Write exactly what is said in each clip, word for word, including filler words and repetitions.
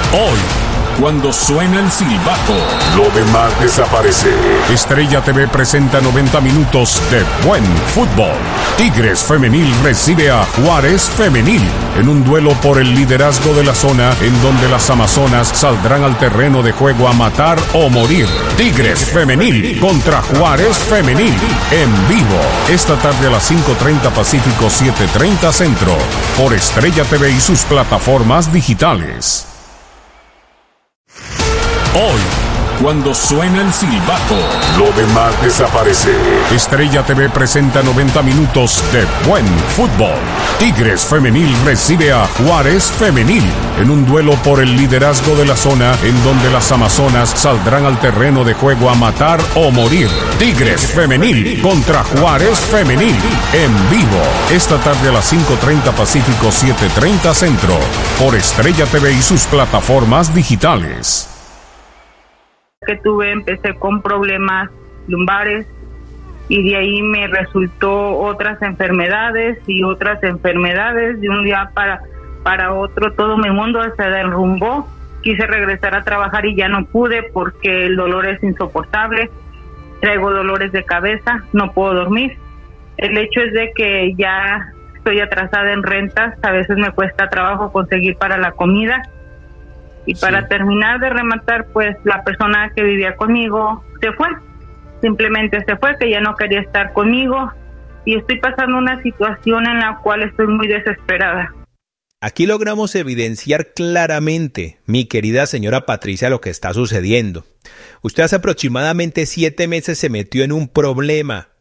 Hoy, cuando suena el silbato, lo demás desaparece. Estrella T V presenta noventa minutos de buen fútbol. Tigres Femenil recibe a Juárez Femenil en un duelo por el liderazgo de la zona, en donde las amazonas saldrán al terreno de juego a matar o morir. Tigres Femenil contra Juárez Femenil en vivo esta tarde a las cinco treinta Pacífico, siete treinta Centro, por Estrella T V y sus plataformas digitales. Hoy, cuando suena el silbato, lo demás desaparece. Estrella T V presenta noventa minutos de buen fútbol. Tigres Femenil recibe a Juárez Femenil en un duelo por el liderazgo de la zona, en donde las amazonas saldrán al terreno de juego a matar o morir. Tigres Femenil contra Juárez Femenil en vivo esta tarde a las cinco treinta Pacífico, siete treinta Centro, por Estrella T V y sus plataformas digitales. Que tuve, empecé con problemas lumbares y de ahí me resultó otras enfermedades y otras enfermedades. De un día para, para otro todo mi mundo se derrumbó. Quise regresar a trabajar y ya no pude porque el dolor es insoportable. Traigo dolores de cabeza, no puedo dormir. El hecho es de que ya estoy atrasada en rentas, a veces me cuesta trabajo conseguir para la comida. Y para sí. terminar de rematar, pues la persona que vivía conmigo se fue, simplemente se fue, que ya no quería estar conmigo, y estoy pasando una situación en la cual estoy muy desesperada. Aquí logramos evidenciar claramente, mi querida señora Patricia, lo que está sucediendo. Usted hace aproximadamente siete meses se metió en un problema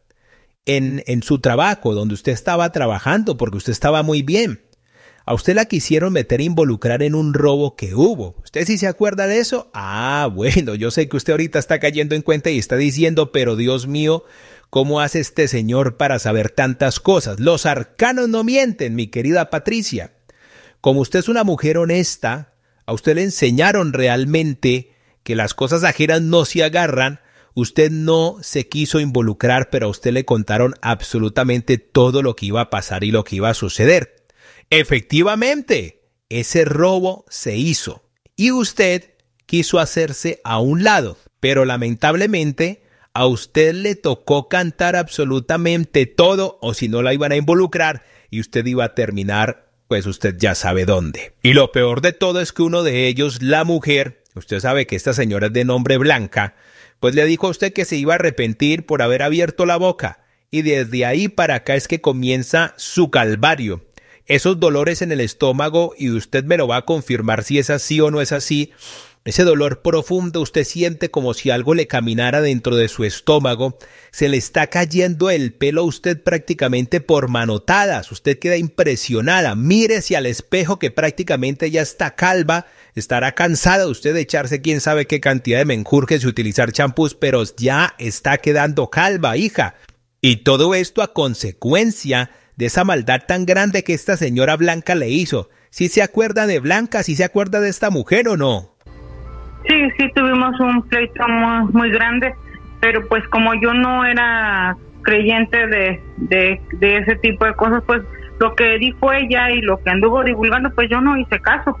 en, en su trabajo, donde usted estaba trabajando, porque usted estaba muy bien. A usted la quisieron meter a involucrar en un robo que hubo. ¿Usted sí se acuerda de eso? Ah, bueno, yo sé que usted ahorita está cayendo en cuenta y está diciendo, pero Dios mío, ¿cómo hace este señor para saber tantas cosas? Los arcanos no mienten, mi querida Patricia. Como usted es una mujer honesta, a usted le enseñaron realmente que las cosas ajenas no se agarran. Usted no se quiso involucrar, pero a usted le contaron absolutamente todo lo que iba a pasar y lo que iba a suceder. Efectivamente, ese robo se hizo y usted quiso hacerse a un lado, pero lamentablemente a usted le tocó cantar absolutamente todo, o si no la iban a involucrar y usted iba a terminar, pues usted ya sabe dónde. Y lo peor de todo es que uno de ellos, la mujer, usted sabe que esta señora es de nombre Blanca, pues le dijo a usted que se iba a arrepentir por haber abierto la boca, y desde ahí para acá es que comienza su calvario. Esos dolores en el estómago, y usted me lo va a confirmar si es así o no es así, ese dolor profundo usted siente como si algo le caminara dentro de su estómago, se le está cayendo el pelo a usted prácticamente por manotadas, usted queda impresionada, mírese al espejo que prácticamente ya está calva, estará cansada usted de echarse quién sabe qué cantidad de menjurjes y utilizar champús, pero ya está quedando calva, hija, y todo esto a consecuencia de esa maldad tan grande que esta señora Blanca le hizo. ¿Sí se acuerda de Blanca? ¿Sí se acuerda de esta mujer o no? Sí, sí tuvimos un pleito muy, muy grande, pero pues como yo no era creyente de, de, de ese tipo de cosas, pues lo que dijo ella y lo que anduvo divulgando, pues yo no hice caso.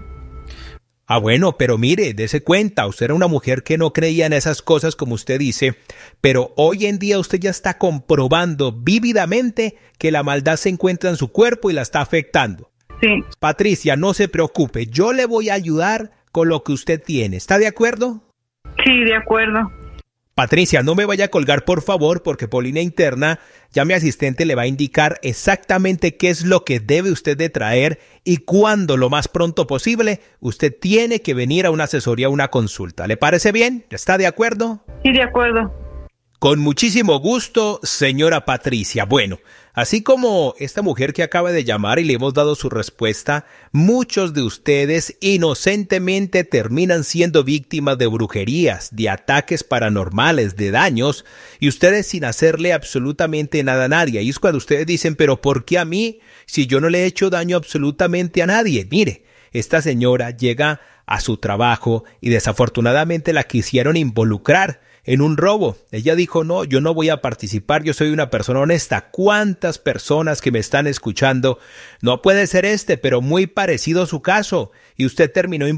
Ah, bueno, pero mire, dese cuenta, usted era una mujer que no creía en esas cosas como usted dice, pero hoy en día usted ya está comprobando vívidamente que la maldad se encuentra en su cuerpo y la está afectando. Sí. Patricia, no se preocupe, yo le voy a ayudar con lo que usted tiene, ¿está de acuerdo? Sí, de acuerdo. Patricia, no me vaya a colgar por favor, porque por línea interna ya mi asistente le va a indicar exactamente qué es lo que debe usted de traer y cuándo lo más pronto posible usted tiene que venir a una asesoría o una consulta. ¿Le parece bien? ¿Está de acuerdo? Sí, de acuerdo. Con muchísimo gusto, señora Patricia. Bueno, así como esta mujer que acaba de llamar y le hemos dado su respuesta, muchos de ustedes inocentemente terminan siendo víctimas de brujerías, de ataques paranormales, de daños, y ustedes sin hacerle absolutamente nada a nadie. Y es cuando ustedes dicen, pero ¿por qué a mí? Si yo no le he hecho daño absolutamente a nadie. Mire, esta señora llega a su trabajo y desafortunadamente la quisieron involucrar en un robo. Ella dijo, no, yo no voy a participar, yo soy una persona honesta. ¿Cuántas personas que me están escuchando? No puede ser este, pero muy parecido a su caso. Y usted terminó